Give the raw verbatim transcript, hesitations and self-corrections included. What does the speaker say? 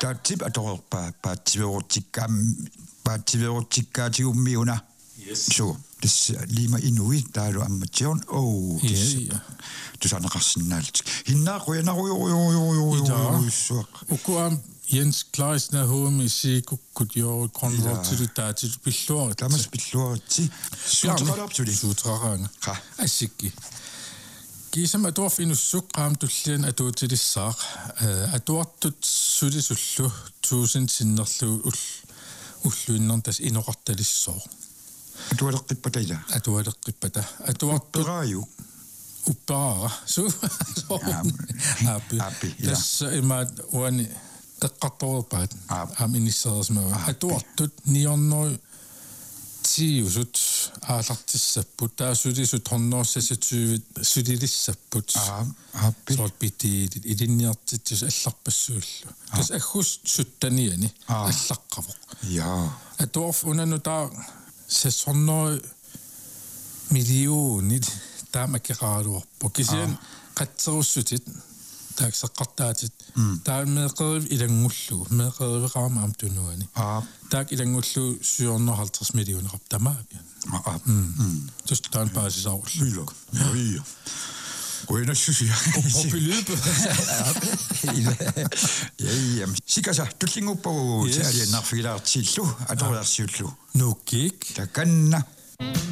taatip atorpa paativeruttikkaam paativeruttikkaatiummiuna so this lima inui taalu ammatsion oh ja tusanaqarsinnaalit hinnaaquyanaruyoruyoruyoruyoruissuaq ukuam Jens Kleisner huumi siikukkut jo konvertitaatit pilluarit tamas pilluaritsi suutralapsuli suutraraanga assikki kiisama atuarf inussuqqaam tullian atuutilissaaq atuartut sulisullu tuusin sinnerlu ulluinnertas inoqartalissoor atualeqqippataila atualeqqippata atuartut uppara su aapi tässä imaat uani teqqartorupaat aam inisserismaa atuartut niornoi tiusut aallartissapput taasulisut hornoorsassatuuvit sulilissaput aappi sorpiti ilinniartittus allarpassuullu tas aggus suttaniani allaqqavoq jaa atuarf unanu taa sessornoi millionit taamakkaqaaluarpu kisian qatserussutit taakseqqartaatit taa meeqeriv ilangullu meeqeriveqaama am tunuani taak ilangullu syuornerhalvtreds millioner tamaapia tus taan paasisaarulluk ja Kuinassusia. Populøbe. Ja, ja. Sikasa tullinguppu saaliannarfilaartillu atoriarsiullu. Nukik. Takanna.